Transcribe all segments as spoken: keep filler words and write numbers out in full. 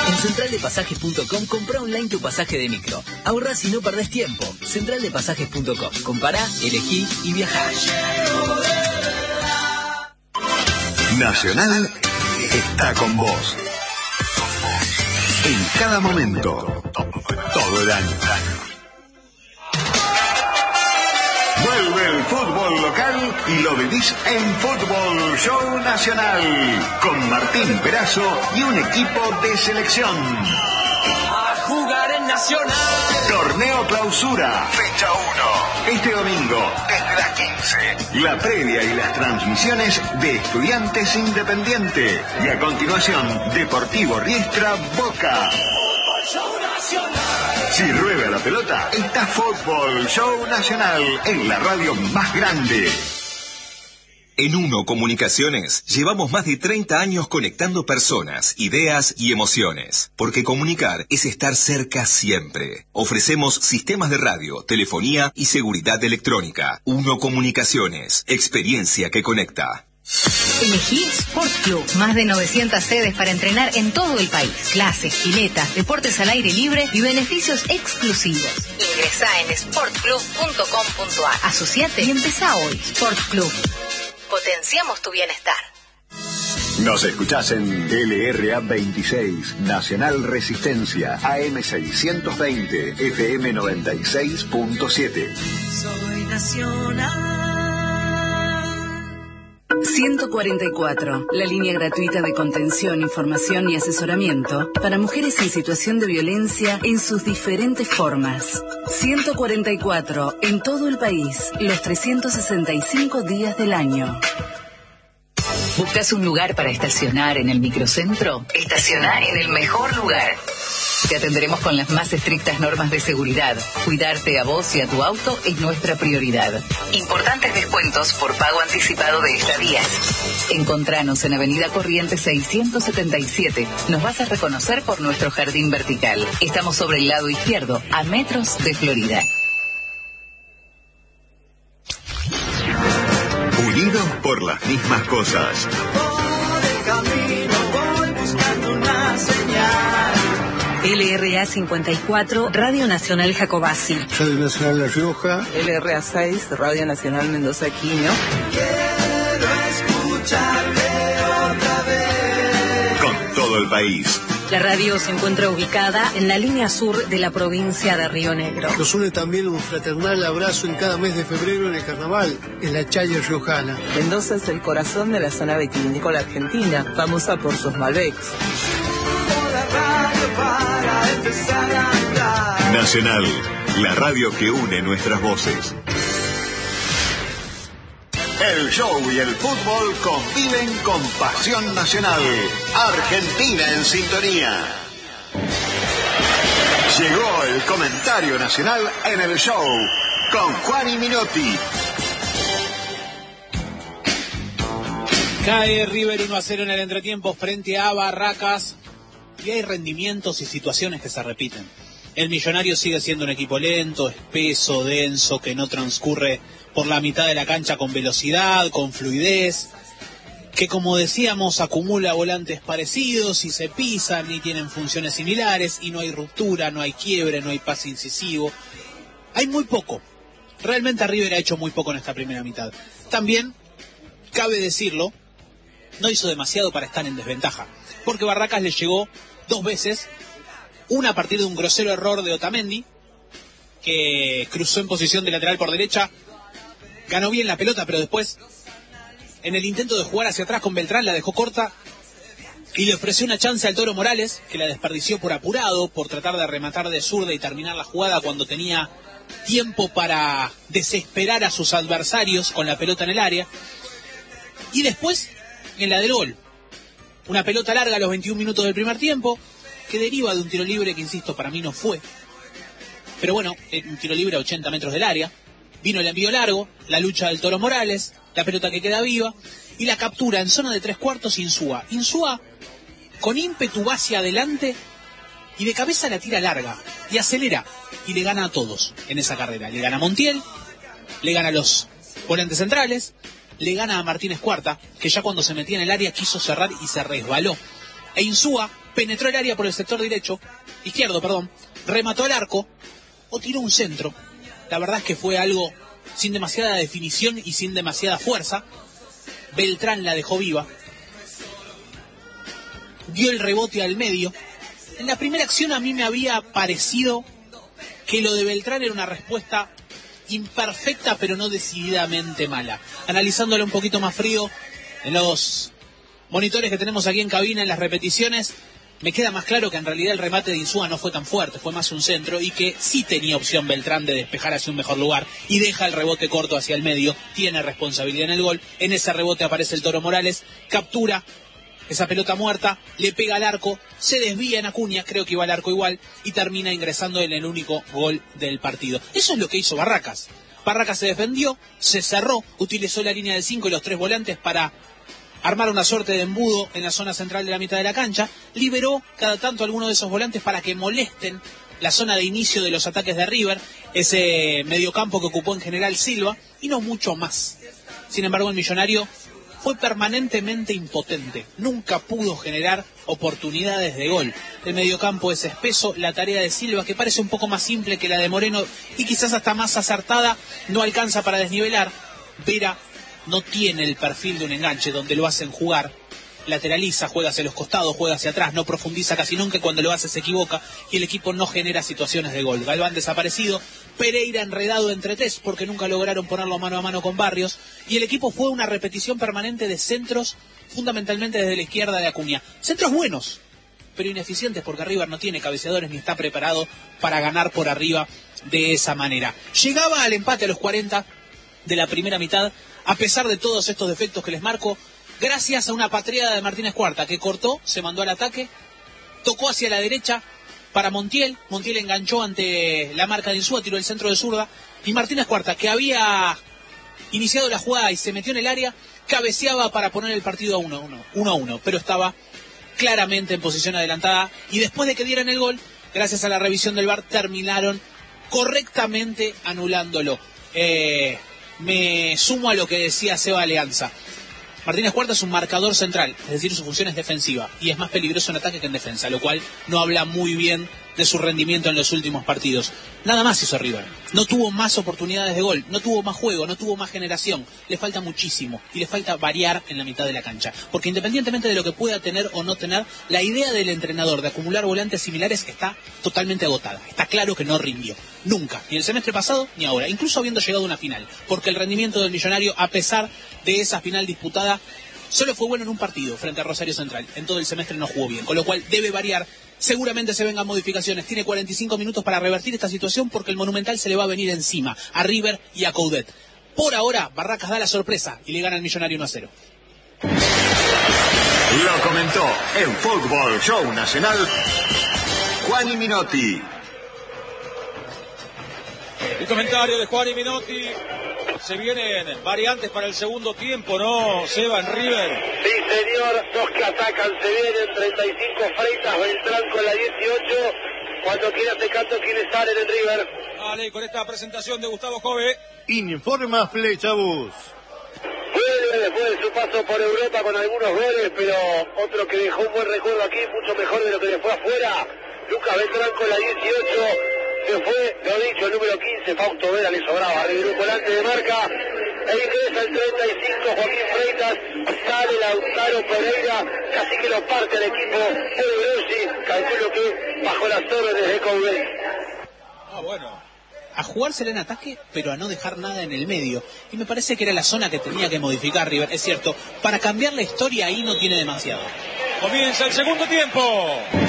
En central de pasajes punto com compra online tu pasaje de micro. Ahorrás y no perdés tiempo. central de pasajes punto com. Compará, elegí y viajá. Nacional está con vos. En cada momento. Todo el año. Vuelve el fútbol local y lo vivís en Fútbol Show Nacional. Con Martín Perazo y un equipo de selección. A jugar en Nacional. Torneo Clausura, fecha uno. Este domingo, desde las quince. La previa y las transmisiones de Estudiantes Independiente. Y a continuación, Deportivo Riestra Boca. Fútbol Show Nacional. Si rueda la pelota, está Fútbol Show Nacional en la radio más grande. En Uno Comunicaciones llevamos más de treinta años conectando personas, ideas y emociones. Porque comunicar es estar cerca siempre. Ofrecemos sistemas de radio, telefonía y seguridad electrónica. Uno Comunicaciones, experiencia que conecta. Elegí Sport Club. Más de novecientas sedes para entrenar en todo el país. Clases, piletas, deportes al aire libre y beneficios exclusivos. Ingresá en sport club punto com punto a r. Asociate y empezá hoy. Sport Club. Potenciamos tu bienestar. Nos escuchás en L R A veintiséis, Nacional Resistencia, A M seiscientos veinte, F M noventa y seis punto siete. Soy Nacional. ciento cuarenta y cuatro, la línea gratuita de contención, información y asesoramiento para mujeres en situación de violencia en sus diferentes formas. ciento cuarenta y cuatro, en todo el país, los trescientos sesenta y cinco días del año. ¿Buscas un lugar para estacionar en el microcentro? Estacionar en el mejor lugar. Te atenderemos con las más estrictas normas de seguridad. Cuidarte a vos y a tu auto es nuestra prioridad. Importantes descuentos por pago anticipado de estadías. Encontranos en Avenida Corrientes seiscientos setenta y siete. Nos vas a reconocer por nuestro jardín vertical. Estamos sobre el lado izquierdo, a metros de Florida. Unidos por las mismas cosas. Por el camino voy buscando una señal. L R A cincuenta y cuatro, Radio Nacional Jacobasi. Radio Nacional La Rioja. L R A seis, Radio Nacional Mendoza Quino. Quiero escucharte otra vez. Con todo el país. La radio se encuentra ubicada en la línea sur de la provincia de Río Negro. Nos une también un fraternal abrazo en cada mes de febrero en el carnaval, en la Chaya Riojana. Mendoza es el corazón de la zona vitivinícola argentina, famosa por sus Malbecs. Nacional, la radio que une nuestras voces. El show y el fútbol conviven con pasión nacional. Argentina en sintonía. Llegó el comentario nacional en el show con Juan y Minotti. Cae River uno a cero en el entretiempo frente a Barracas. Y hay rendimientos y situaciones que se repiten. El Millonario sigue siendo un equipo lento, espeso, denso, que no transcurre por la mitad de la cancha con velocidad, con fluidez, que como decíamos acumula volantes parecidos y se pisan y tienen funciones similares y no hay ruptura, no hay quiebre, no hay pase incisivo. Hay muy poco. Realmente River ha hecho muy poco en esta primera mitad. También, cabe decirlo, no hizo demasiado para estar en desventaja, porque Barracas le llegó dos veces, una a partir de un grosero error de Otamendi, que cruzó en posición de lateral por derecha, ganó bien la pelota, pero después, en el intento de jugar hacia atrás con Beltrán, la dejó corta y le ofreció una chance al Toro Morales, que la desperdició por apurado, por tratar de rematar de zurda y terminar la jugada cuando tenía tiempo para desesperar a sus adversarios con la pelota en el área. Y después, en la del gol, una pelota larga a los veintiún minutos del primer tiempo, que deriva de un tiro libre que, insisto, para mí no fue. Pero bueno, un tiro libre a ochenta metros del área. Vino el envío largo, la lucha del Toro Morales, la pelota que queda viva, y la captura en zona de tres cuartos Insúa. Insúa, con ímpetu va hacia adelante, y de cabeza la tira larga, y acelera, y le gana a todos en esa carrera. Le gana a Montiel, le gana a los volantes centrales, le gana a Martínez Cuarta, que ya cuando se metía en el área quiso cerrar y se resbaló. E Insúa, penetró el área por el sector derecho, izquierdo, perdón, remató al arco o tiró un centro. La verdad es que fue algo sin demasiada definición y sin demasiada fuerza. Beltrán la dejó viva. Dio el rebote al medio. En la primera acción a mí me había parecido que lo de Beltrán era una respuesta imperfecta, pero no decididamente mala. Analizándolo un poquito más frío, en los monitores que tenemos aquí en cabina, en las repeticiones, me queda más claro que en realidad el remate de Insúa no fue tan fuerte, fue más un centro, y que sí tenía opción Beltrán de despejar hacia un mejor lugar, y deja el rebote corto hacia el medio, tiene responsabilidad en el gol. En ese rebote aparece el Toro Morales, captura esa pelota muerta, le pega al arco, se desvía en Acuña, creo que iba al arco igual, y termina ingresando en el único gol del partido. Eso es lo que hizo Barracas. Barracas se defendió, se cerró, utilizó la línea de cinco y los tres volantes para armar una suerte de embudo en la zona central de la mitad de la cancha, liberó cada tanto a alguno de esos volantes para que molesten la zona de inicio de los ataques de River, ese mediocampo que ocupó en general Silva, y no mucho más. Sin embargo, el Millonario fue permanentemente impotente, nunca pudo generar oportunidades de gol. El mediocampo es espeso, la tarea de Silva, que parece un poco más simple que la de Moreno y quizás hasta más acertada, no alcanza para desnivelar. Vera no tiene el perfil de un enganche donde lo hacen jugar, lateraliza, juega hacia los costados, juega hacia atrás, no profundiza casi nunca, y cuando lo hace se equivoca y el equipo no genera situaciones de gol. Galván desaparecido, Pereira enredado entre tres porque nunca lograron ponerlo mano a mano con Barrios, y el equipo fue una repetición permanente de centros, fundamentalmente desde la izquierda de Acuña. Centros buenos, pero ineficientes porque River no tiene cabeceadores ni está preparado para ganar por arriba de esa manera. Llegaba al empate a los cuarenta de la primera mitad, a pesar de todos estos defectos que les marco, gracias a una patriada de Martínez Cuarta, que cortó, se mandó al ataque, tocó hacia la derecha para Montiel, Montiel enganchó ante la marca de Insúa, tiró el centro de zurda, y Martínez Cuarta, que había iniciado la jugada y se metió en el área, cabeceaba para poner el partido a uno a uno, pero estaba claramente en posición adelantada, y después de que dieran el gol, gracias a la revisión del V A R, terminaron correctamente anulándolo. Eh... Me sumo a lo que decía Seba Alianza. Martínez Cuarta es un marcador central, es decir, su función es defensiva, y es más peligroso en ataque que en defensa, lo cual no habla muy bien de su rendimiento en los últimos partidos. Nada más hizo River. No tuvo más oportunidades de gol, no tuvo más juego, no tuvo más generación. Le falta muchísimo y le falta variar en la mitad de la cancha. Porque independientemente de lo que pueda tener o no tener, la idea del entrenador de acumular volantes similares está totalmente agotada. Está claro que no rindió. Nunca. Ni el semestre pasado ni ahora. Incluso habiendo llegado a una final. Porque el rendimiento del Millonario, a pesar de esa final disputada, solo fue bueno en un partido frente a Rosario Central. En todo el semestre no jugó bien. Con lo cual debe variar. Seguramente se vengan modificaciones. Tiene cuarenta y cinco minutos para revertir esta situación porque el Monumental se le va a venir encima a River y a Coudet. Por ahora, Barracas da la sorpresa y le gana al Millonario uno a cero. Lo comentó en Fútbol Show Nacional Juan Minotti. El comentario de Juan Minotti. Se vienen variantes para el segundo tiempo, ¿no, Seba, en River? Sí, señor, dos que atacan, se vienen, treinta y cinco Freitas, Beltrán con la dieciocho, cuando quiera te canto quienes salen en River. Vale, con esta presentación de Gustavo Jove. Informa Flechabús. Vuelve después de su paso por Europa con algunos goles, pero otro que dejó un buen recuerdo aquí, mucho mejor de lo que le fue afuera. Lucas Beltrán con la dieciocho. Se fue, lo dicho, el número quince, Fausto Vera le sobraba, reviró un volante de marca, e ingresa el treinta y cinco, Joaquín Freitas, sale Lautaro Pereira, casi que lo parte el equipo, Polo Grossi, calculo que bajo las órdenes de Coudet. Ah, bueno. A jugársela en ataque, pero a no dejar nada en el medio. Y me parece que era la zona que tenía que modificar River, es cierto. Para cambiar la historia ahí no tiene demasiado. Comienza el segundo tiempo.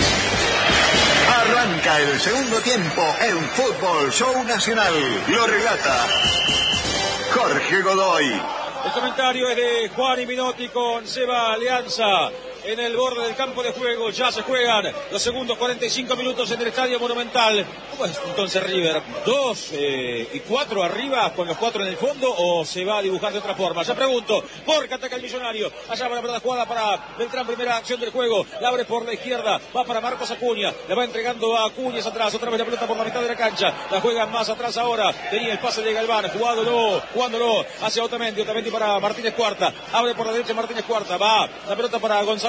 Arranca el segundo tiempo en Fútbol Show Nacional. Lo relata Jorge Godoy. El comentario es de Juan Minotti con Seba Alianza. En el borde del campo de juego ya se juegan los segundos cuarenta y cinco minutos en el Estadio Monumental. ¿Cómo es entonces River? ¿Dos eh, y cuatro arriba con los cuatro en el fondo o se va a dibujar de otra forma? Ya pregunto, porque ataca el Millonario. Allá va la verdad jugada para Beltrán, primera acción del juego. La abre por la izquierda, va para Marcos Acuña. Le va entregando a Acuña atrás, otra vez la pelota por la mitad de la cancha. La juegan más atrás ahora. Tenía el pase de Galván, jugándolo, jugándolo hacia Otamendi. Otamendi para Martínez Cuarta. Abre por la derecha Martínez Cuarta. Va la pelota para Gonzalo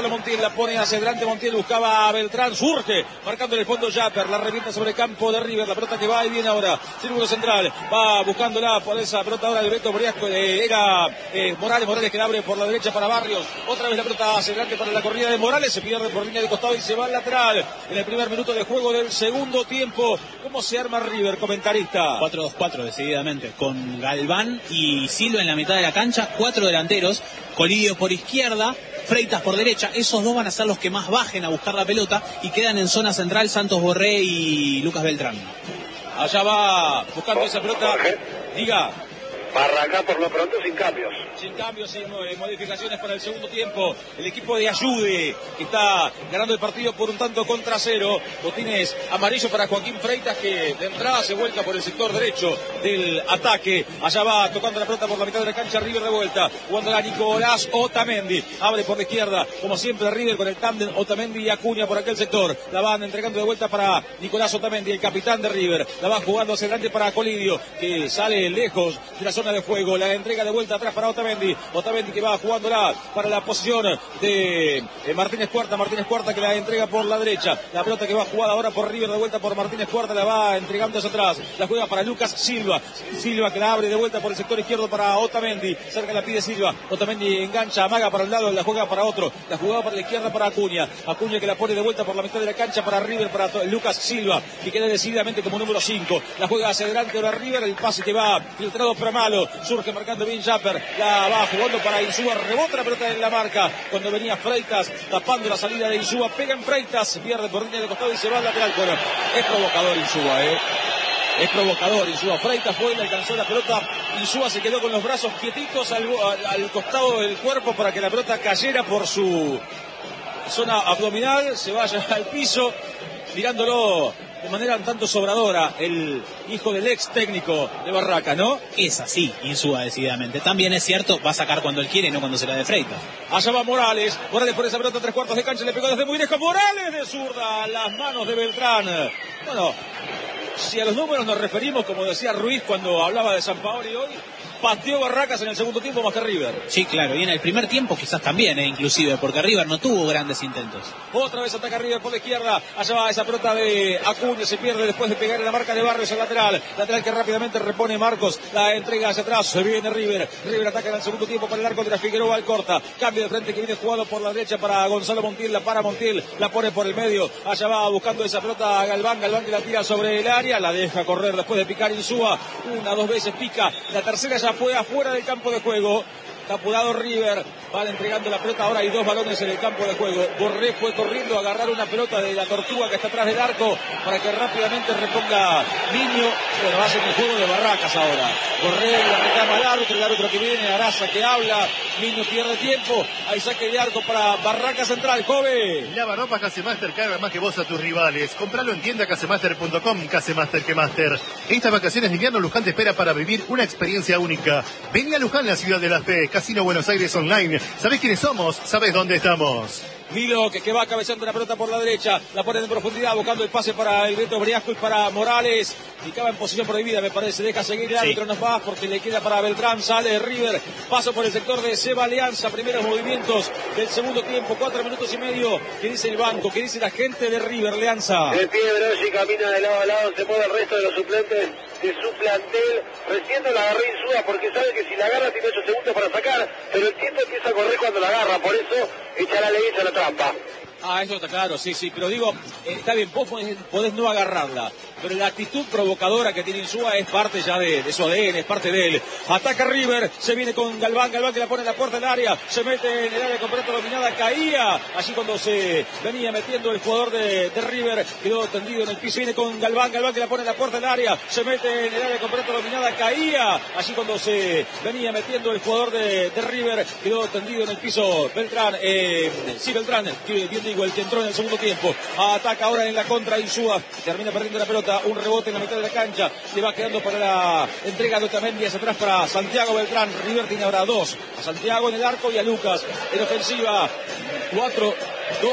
Gonzalo Montiel, la pone hacia adelante, Montiel buscaba a Beltrán, surge, marcando en el fondo Japper, la revienta sobre el campo de River, la pelota que va y viene ahora, círculo central, va buscándola por esa pelota ahora de Beto Briasco, eh, era eh, Morales, Morales que la abre por la derecha para Barrios, otra vez la pelota hacia adelante para la corrida de Morales, se pierde por línea de costado y se va al lateral, en el primer minuto de juego del segundo tiempo. ¿Cómo se arma River, comentarista? cuatro dos cuatro decididamente, con Galván y Silva en la mitad de la cancha, cuatro delanteros, Colidio por izquierda, Freitas por derecha, esos dos van a ser los que más bajen a buscar la pelota y quedan en zona central Santos Borré y Lucas Beltrán. Allá va buscando esa pelota, diga. Para arrancar por lo pronto sin cambios. Sin cambios, sin modificaciones para el segundo tiempo. El equipo de Ayude, que está ganando el partido por un tanto contra cero. Botines amarillo para Joaquín Freitas, que de entrada se vuelca por el sector derecho del ataque. Allá va tocando la pelota por la mitad de la cancha, River de vuelta. Jugando a Nicolás Otamendi. Abre por la izquierda, como siempre River con el tándem Otamendi y Acuña por aquel sector. La van entregando de vuelta para Nicolás Otamendi, el capitán de River. La va jugando hacia adelante para Colidio, que sale lejos de la zona de juego. La entrega de vuelta atrás para Otamendi. Otamendi que va jugándola para la posición de eh, Martínez Cuarta. Martínez Cuarta que la entrega por la derecha. La pelota que va jugada ahora por River de vuelta por Martínez Cuarta. La va entregando hacia atrás. La juega para Lucas Silva. Silva que la abre de vuelta por el sector izquierdo para Otamendi. Cerca la pide Silva. Otamendi engancha, amaga para un lado, la juega para otro. La jugada para la izquierda para Acuña. Acuña que la pone de vuelta por la mitad de la cancha para River, para Lucas Silva, que queda decididamente como número cinco. La juega hacia adelante ahora River. El pase que va filtrado para Malo. Surge marcando bien Japper. La va jugando para Insúa. Rebota la pelota en la marca. Cuando venía Freitas tapando la salida de Insúa. Pega en Freitas. Se pierde por línea de costado y se va al lateral. Bueno, es provocador Insúa, eh. Es provocador Insúa. Freitas fue, le alcanzó la pelota. Insúa se quedó con los brazos quietitos al, al, al costado del cuerpo para que la pelota cayera por su zona abdominal. Se vaya al piso. Mirándolo de manera un tanto sobradora el hijo del ex técnico de Barracas, ¿no? Es así, Insúa decididamente. También es cierto, va a sacar cuando él quiere y no cuando se la de Freitas. Allá va Morales. Morales por esa pelota, tres cuartos de cancha, le pegó desde muy lejos. Morales de zurda a las manos de Beltrán. Bueno, si a los números nos referimos, como decía Ruiz cuando hablaba de San Paoli hoy, pateó Barracas en el segundo tiempo más que River. Sí, claro, y en el primer tiempo quizás también, eh, inclusive, porque River no tuvo grandes intentos. Otra vez ataca River por la izquierda, allá va esa pelota de Acuña, se pierde después de pegar en la marca de Barrios al lateral, lateral que rápidamente repone Marcos, la entrega hacia atrás, se viene River, River ataca en el segundo tiempo para el arco de la Figueroa al corta, cambio de frente que viene jugado por la derecha para Gonzalo Montiel, la para Montiel, la pone por el medio, allá va buscando esa pelota a Galván, Galván que la tira sobre el área, la deja correr después de picar Insúa, una, dos veces pica, la tercera ya fue afuera del campo de juego. Está apurado River, van entregando la pelota, ahora hay dos balones en el campo de juego. Borré fue corriendo a agarrar una pelota de la Tortuga que está atrás del arco para que rápidamente reponga Niño. Bueno, hacen el juego de Barracas ahora. Borré la reclama al árbitro, el árbitro que viene, Araza que habla, Niño pierde tiempo, hay saque de arco para Barracas Central. Jove. Lavarropas Casemaster carga más que vos a tus rivales. Compralo en tienda casemaster punto com, Casemaster que Master. Estas vacaciones de invierno Luján te espera para vivir una experiencia única. Vení a Luján, la ciudad de la fe. Casino Buenos Aires Online. ¿Sabés quiénes somos? ¿Sabés dónde estamos? Milo que, que va cabeceando la pelota por la derecha, la pone en profundidad buscando el pase para el Beto Briasco y para Morales, ficaba en posición prohibida me parece, deja seguir el árbitro, sí. No va porque le queda para Beltrán, sale River, paso por el sector de Seba Alianza, primeros movimientos del segundo tiempo, cuatro minutos y medio, ¿qué dice el banco? ¿Qué dice la gente de River, Alianza? El pie de Broggi camina de lado a lado, se mueve el resto de los suplentes de su plantel, recién no la agarró Insúa porque sabe que si la agarra tiene ocho segundos para sacar, pero el tiempo empieza a correr cuando la agarra, por eso echa la ley, echa la trampa. Ah, eso está claro, sí, sí, pero digo, eh, está bien, vos podés, podés no agarrarla, pero la actitud provocadora que tiene Insúa es parte ya de, de su A D N, es parte de él. Ataca River, se viene con Galván, Galván que la pone en la puerta del área, se mete en el área completa dominada, caía, allí cuando se venía metiendo el jugador de, de River, quedó tendido en el piso, viene con Galván, Galván que la pone en la puerta del área, se mete en el área completa dominada, caía, allí cuando se venía metiendo el jugador de, de River, quedó tendido en el piso Beltrán, eh, sí Beltrán, que bien digo, el que entró en el segundo tiempo, ataca ahora en la contra Insúa, termina perdiendo la pelota, un rebote en la mitad de la cancha, le va quedando para la entrega de Otamendi hacia atrás para Santiago Beltrán, River tiene ahora dos, a Santiago en el arco y a Lucas en ofensiva, cuatro, dos,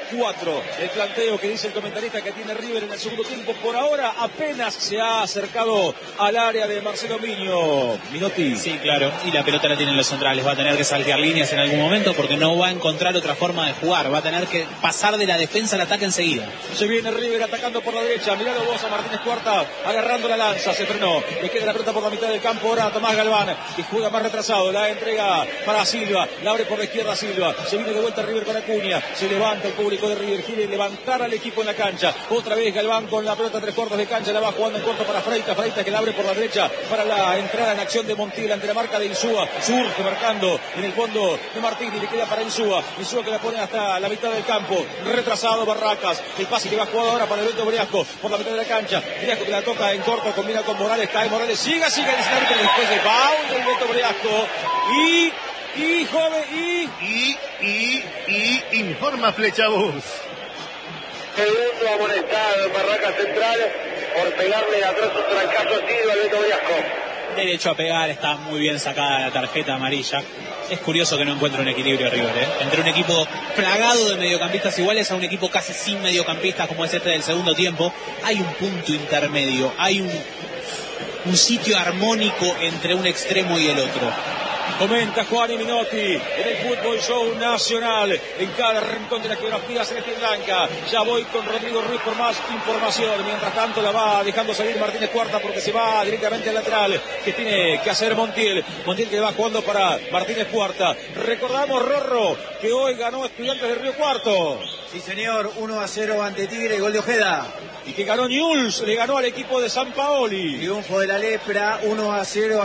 cuatro. El planteo que dice el comentarista que tiene River en el segundo tiempo, por ahora apenas se ha acercado al área de Marcelo Miño. Minotti. Sí, claro, y la pelota la tienen los centrales, va a tener que saltear líneas en algún momento porque no va a encontrar otra forma de jugar, va a tener que pasar de la defensa al ataque enseguida. Se viene River atacando por la derecha, mirando vos a Martínez Cuarta, agarrando la lanza, se frenó, le queda la pelota por la mitad del campo ahora a Tomás Galván, que juega más retrasado, la entrega para Silva, la abre por la izquierda Silva, se viene de vuelta River con Acuña, se levanta el público de River, quiere levantar al equipo en la cancha, otra vez Galván con la pelota a tres cuartos de cancha, la va jugando en corto para Freitas, Freitas que la abre por la derecha para la entrada en acción de Montiel ante la marca de Insúa, surge marcando en el fondo de Martín y le queda para Insúa, Insúa que la pone hasta la mitad del campo, retrasado Barracas, el pase que va jugado ahora para el Beto Briasco, por la mitad de la cancha, Briasco que la toca en corto, combina con Morales, cae Morales, siga, siga el árbitro después de foul del Beto Briasco y, y joven, y, y, y, y, informa Flechabús. Segundo amonestado en Barracas Central por pegarle atrás un trancazo tiro al Beto Briasco. Derecho a pegar, está muy bien sacada la tarjeta amarilla. Es curioso que no encuentre un equilibrio River, ¿eh? Entre un equipo plagado de mediocampistas iguales a un equipo casi sin mediocampistas como es este del segundo tiempo. Hay un punto intermedio, hay un, un sitio armónico entre un extremo y el otro. Comenta Juan y Minotti en el Fútbol Show Nacional, en cada rincón de la geografía celeste y blanca. Ya voy con Rodrigo Ruiz por más información. Mientras tanto la va dejando salir Martínez Cuarta porque se va directamente al lateral que tiene que hacer Montiel. Montiel que va jugando para Martínez Cuarta. Recordamos, Rorro, que hoy ganó Estudiantes de Río Cuarto. Sí, señor, uno a cero ante Tigre, gol de Ojeda. Y que ganó Newell's, le ganó al equipo de San Paoli. Triunfo de la Lepra, uno a cero.